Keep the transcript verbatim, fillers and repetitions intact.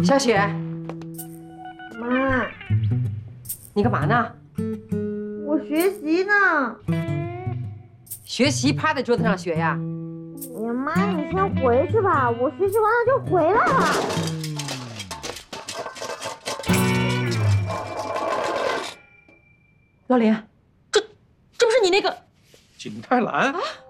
小雪， 妈， 你干嘛呢？ 我学习呢。 学习趴在桌子上学呀？ 哎呀妈，你先回去吧，我学习完了就回来了。 老林，这这不是你那个景泰蓝？ 啊？